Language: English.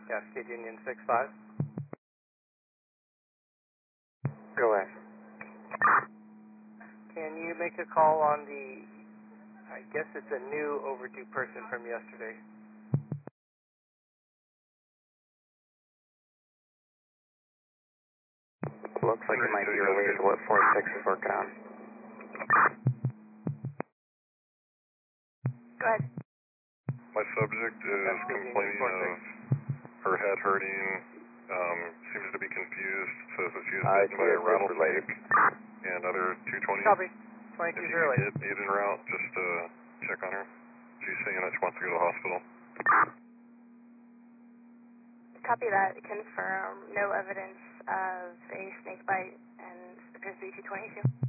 Cascade Union 6-5. Go ahead. Can you make a call on the, I guess it's a new overdue person from yesterday? Looks like it might be related to what 46 is working on. Go ahead. My subject is complaining of her head hurting, seems to be confused, says that she was bitten by a rattlesnake and other 220. Copy. If you can get Aid en route, just check on her. She's saying that she wants to go to the hospital. Copy that. Confirm no evidence of a snake bite and appears to be 222.